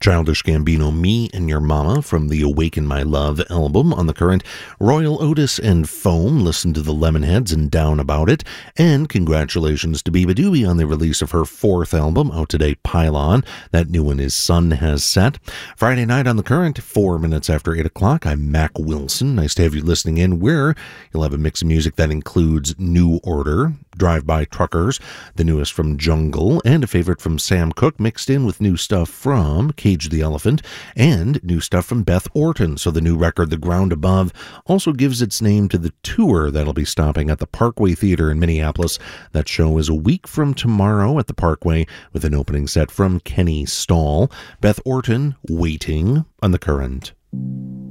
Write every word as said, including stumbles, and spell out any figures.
Childish Gambino, Me and Your Mama from the Awaken My Love album. On the Current, Royal Otis and Foam, listen to the Lemonheads and Down About It. And congratulations to Biba Doobie on the release of her fourth album, out today, Pylon. That new one is Sun Has Set. Friday night on the Current, four minutes after eight o'clock, I'm Mac Wilson. Nice to have you listening in, where you'll have a mix of music that includes New Order, Drive-By Truckers, the newest from Jungle, and a favorite from Sam Cooke, mixed in with new stuff from Cage the Elephant, and new stuff from Beth Orton. So the new record, The Ground Above, also gives its name to the tour that'll be stopping at the Parkway Theater in Minneapolis. That show is a week from tomorrow at the Parkway, with an opening set from Kenny Stahl. Beth Orton, Waiting, on the Current.